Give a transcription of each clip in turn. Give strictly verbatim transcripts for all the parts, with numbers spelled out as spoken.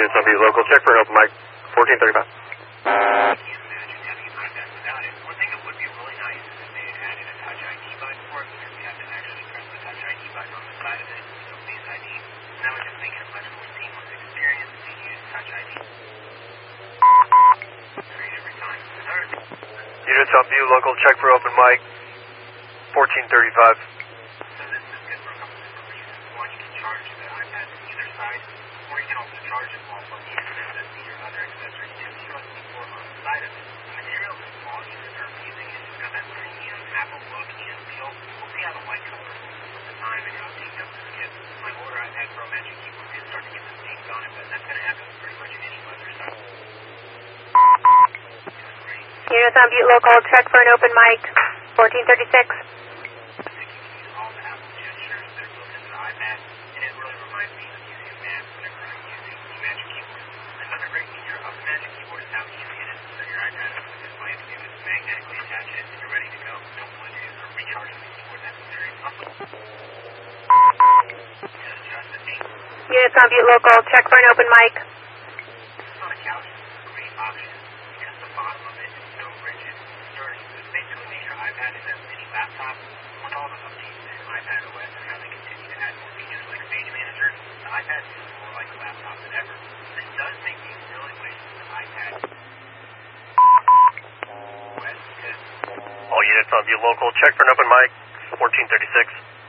Units on beat local, check for an open mic, fourteen thirty-five. Units on view, local, check for open mic, fourteen thirty-five. So this is good for a couple different reasons. One, you can charge the iPad from either side, or you can also charge it while plugging in an S S D or other accessories to the U S B port on the side of it. The material is small, users are using it. It's got that premium Apple look and feel. We'll see how the white color with the time and how it takes up the skin. My older iPad Pro Magic Keyboard did start to get the stains on it, but that's going to happen pretty much in any weather. So. Units on Butte Local, check for an open mic, fourteen thirty-six. All the Apple gestures that are built into the iPad, and it really reminds me of using a Mac whenever I'm using the Magic Keyboard. Another great feature of the Magic Keyboard is how easy it is to set your iPad up with this. All you have to do is magnetically attach it, and you're ready to go. No Bluetooth or recharging the keyboard necessary. Also, adjust the date. Units on Butte Local, check for an open mic. This is on a couch. It's a great option because the bottom of it is so rigid and sturdy. It basically makes your iPad into a mini laptop. With all the updates in iPadOS and how they continue to add more features like Stage Manager, the iPad feels more like a laptop than ever. This does make me really wish the iPad OS because All units on view local, check for an open mic, fourteen thirty-six.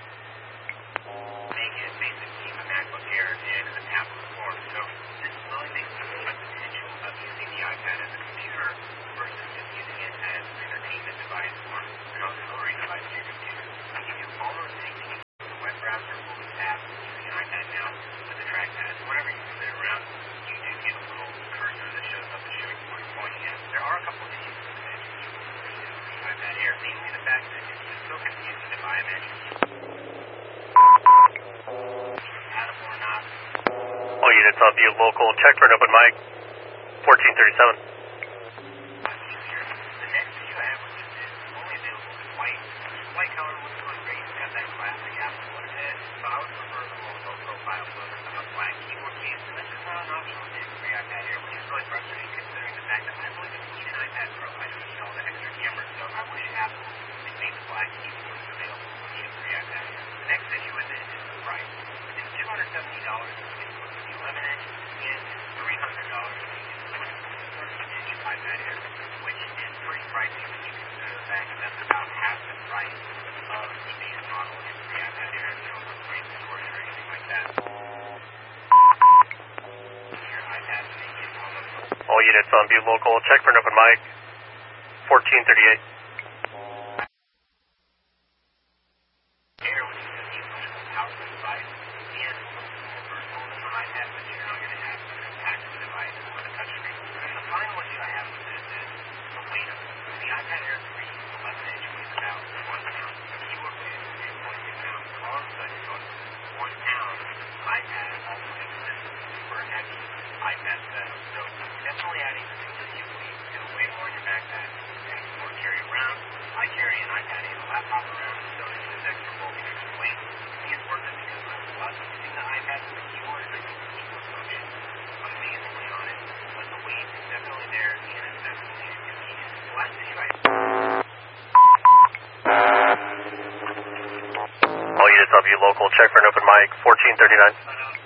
make it basically a MacBook Air in a tablet form. So this really makes me see the potential of using the iPad as a computer versus just using it as an entertainment device or an auxiliary device to your computer. You can do almost anything with the web browser or with tabs using an iPad now with the trackpad. So whenever you move it around, you do get a little cursor that shows up and showing you where you're pointing at. There are a couple of issues with the Magic Keyboard versus the iPad Air, mainly the fact that it's just so confusing to buy a Magic Keyboard. Compatible or not. All units on view local, check for an open mic, fourteen thirty-seven. Easier. The next issue I have with this is only available in white. The white color looks really great. It's got that classic Apple look to it. So I would prefer the more low profile look of a black keyboard case. And that's just not an option with the free iPad Air, which is really frustrating considering the fact that I really didn't need an iPad Pro. I don't need all the extra cameras. So I wish Apple had made the black keyboards available for the free iPad Air. The next issue with it is the price. It's two hundred seventy dollars to get both the eleven inch and three hundred dollars to get the thirteen inch iPad Air, which is pretty pricey when you consider the fact that that's about half the price of the base model in the iPad Air. They don't look great storage or anything like that. Your iPad may get almost All units on view local, check for an open mic, fourteen thirty-eight. Air, which is going to be a much more powerful device, and more versatile than the iPad, but you're not going to have the compact device or the touchscreen. And the final issue I have with this is the weight of it. The iPad Air three eleven inch weighs about one pound. The keyboard weighs two point two pounds. So all of a sudden, you're going from one pound iPad all the way to this super heavy iPad setup. So definitely adding significant weight. You know, way more in your backpack and more to carry around. I carry an iPad and a laptop around, so it's just extra bulk and extra weight. I think it's worth it because I love using the iPad with the keyboard, and I think the keyboard functions amazingly on it. But the weight is definitely there, and it's definitely inconvenient. The last issue I All units on view local, check for an open mic, fourteen thirty-nine.